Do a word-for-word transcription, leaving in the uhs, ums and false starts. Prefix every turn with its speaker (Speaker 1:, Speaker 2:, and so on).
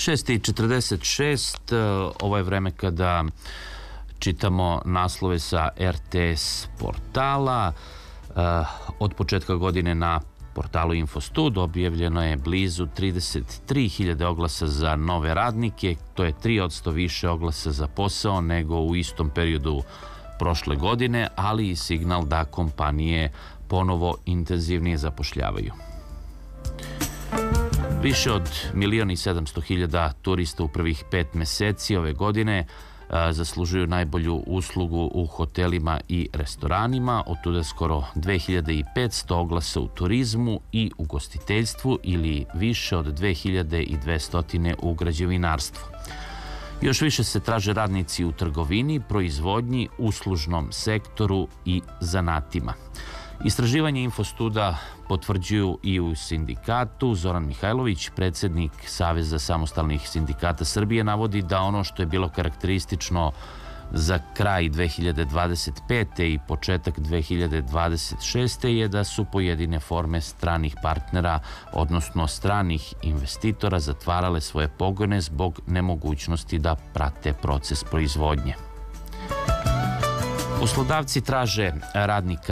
Speaker 1: šest i četrdeset šest, ovo je vreme kada čitamo naslove sa er te es portala. Od početka godine na portalu Infostud objavljeno je blizu trideset tri hiljade oglasa za nove radnike. To je tri posto više oglasa za posao nego u istom periodu prošle godine, ali i signal da kompanije ponovo intenzivnije zapošljavaju. Više od milion i sedamsto hiljada turista u prvih pet meseci ove godine zaslužuju najbolju uslugu u hotelima i restoranima, od tuda skoro dve hiljade petsto oglasa u turizmu i ugostiteljstvu ili više od dve hiljade dvesta u građevinarstvu. Još više se traže radnici u trgovini, proizvodnji, uslužnom sektoru i zanatima. Istraživanje Infostuda potvrđuju i u sindikatu. Zoran Mihajlović, predsjednik Saveza samostalnih sindikata Srbije, navodi da ono što je bilo karakteristično za kraj dve hiljade dvadeset pete. i početak dve hiljade dvadeset šeste. je da su pojedine forme stranih partnera, odnosno stranih investitora, zatvarale svoje pogone zbog nemogućnosti da prate proces proizvodnje. Poslodavci traže radnika